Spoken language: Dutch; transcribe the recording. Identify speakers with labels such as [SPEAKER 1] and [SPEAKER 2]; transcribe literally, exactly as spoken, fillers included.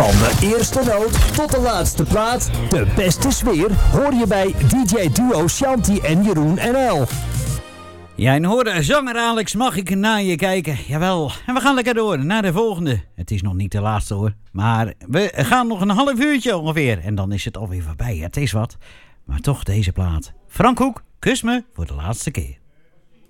[SPEAKER 1] Van de eerste noot tot de laatste plaat, de beste sfeer hoor je bij D J Duo Shanti en Jeroen N L.
[SPEAKER 2] Ja, en hoorde zanger Alex, mag ik naar je kijken? Jawel, en we gaan lekker door naar de volgende. Het is nog niet de laatste hoor, maar we gaan nog een half uurtje ongeveer. En dan is het alweer voorbij, het is wat. Maar toch deze plaat. Frank Hoek, kus me voor de laatste keer.